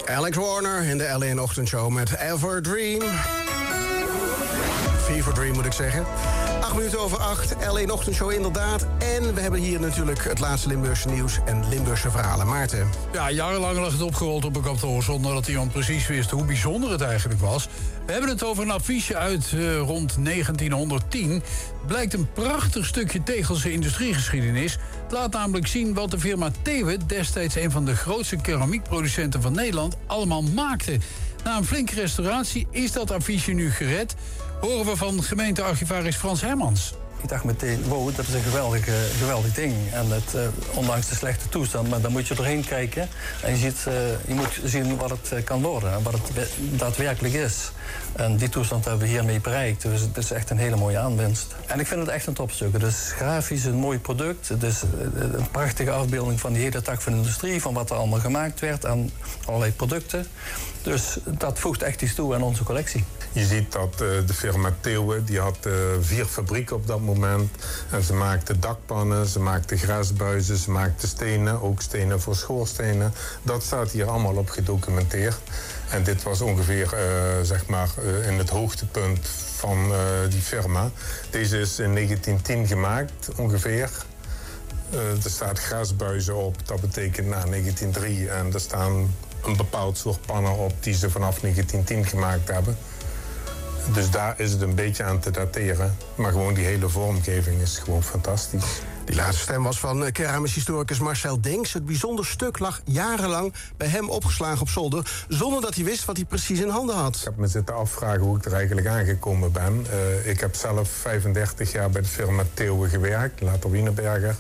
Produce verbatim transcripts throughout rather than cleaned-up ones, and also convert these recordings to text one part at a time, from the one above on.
Alex Warner in de L A-ochtendshow met Ever Dream. Fever Dream moet ik zeggen. Acht minuten over acht, L A-ochtendshow inderdaad. En we hebben hier natuurlijk het laatste Limburgse nieuws en Limburgse verhalen. Maarten. Ja, jarenlang lag het opgerold op een kantoor zonder dat iemand precies wist hoe bijzonder het eigenlijk was. We hebben het over een affiche uit uh, rond negentienhonderdtien. Blijkt een prachtig stukje Tegelse industriegeschiedenis. Het laat namelijk zien wat de firma Thewe, destijds een van de grootste keramiekproducenten van Nederland, allemaal maakte. Na een flinke restauratie is dat affiche nu gered. Horen we van gemeentearchivaris Frans Hermans. Ik dacht meteen, wow, dat is een geweldig, uh, geweldig ding. En het, uh, ondanks de slechte toestand, maar dan moet je doorheen kijken. En je, ziet, uh, je moet zien wat het uh, kan worden en wat het daadwerkelijk is. En die toestand hebben we hiermee bereikt. Dus het is echt een hele mooie aanwinst. En ik vind het echt een topstuk. Het is grafisch een mooi product. Het is een prachtige afbeelding van die hele tak van de industrie. Van wat er allemaal gemaakt werd aan allerlei producten. Dus dat voegt echt iets toe aan onze collectie. Je ziet dat uh, de firma Thewe, die had uh, vier fabrieken op dat moment. En ze maakten dakpannen, ze maakten grasbuizen, ze maakten stenen, ook stenen voor schoorstenen. Dat staat hier allemaal op gedocumenteerd. En dit was ongeveer uh, zeg maar, uh, in het hoogtepunt van uh, die firma. Deze is in negentien tien gemaakt, ongeveer. Uh, er staat grasbuizen op, dat betekent na negentien drie. En er staan een bepaald soort pannen op die ze vanaf negentien tien gemaakt hebben. Dus daar is het een beetje aan te dateren. Maar gewoon die hele vormgeving is gewoon fantastisch. Die laatste stem was van keramisch historicus Marcel Denks. Het bijzonder stuk lag jarenlang bij hem opgeslagen op zolder, zonder dat hij wist wat hij precies in handen had. Ik heb me zitten afvragen hoe ik er eigenlijk aangekomen ben. Uh, ik heb zelf vijfendertig jaar bij de firma Thewe gewerkt, later Wienerberger.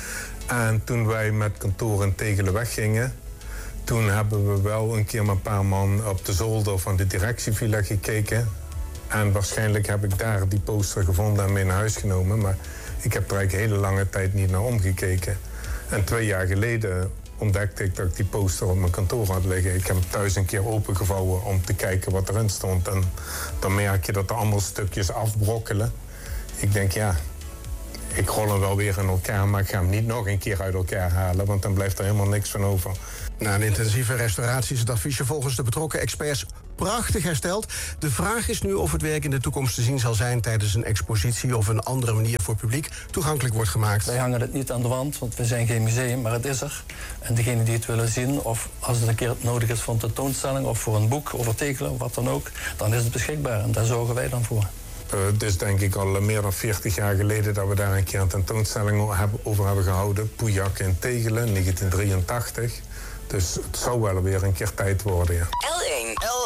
En toen wij met kantoor in Tegelen weggingen, toen hebben we wel een keer met een paar man op de zolder van de directievilla gekeken. En waarschijnlijk heb ik daar die poster gevonden en mee naar huis genomen. Maar ik heb er eigenlijk een hele lange tijd niet naar omgekeken. En twee jaar geleden ontdekte ik dat ik die poster op mijn kantoor had liggen. Ik heb hem thuis een keer opengevouwen om te kijken wat erin stond. En dan merk je dat er allemaal stukjes afbrokkelen. Ik denk, ja, ik rol hem wel weer in elkaar, maar ik ga hem niet nog een keer uit elkaar halen, want dan blijft er helemaal niks van over. Na een intensieve restauratie is het affiche volgens de betrokken experts prachtig hersteld. De vraag is nu of het werk in de toekomst te zien zal zijn tijdens een expositie of een andere manier voor publiek toegankelijk wordt gemaakt. Wij hangen het niet aan de wand, want we zijn geen museum, maar het is er. En degenen die het willen zien, of als het een keer nodig is voor een tentoonstelling of voor een boek over Tegelen of wat dan ook, dan is het beschikbaar en daar zorgen wij dan voor. Uh, het is denk ik al meer dan veertig jaar geleden dat we daar een keer een tentoonstelling over hebben gehouden. Poejak in Tegelen, negentien drieëntachtig. Dus het zou wel weer een keer tijd worden, ja. L één. L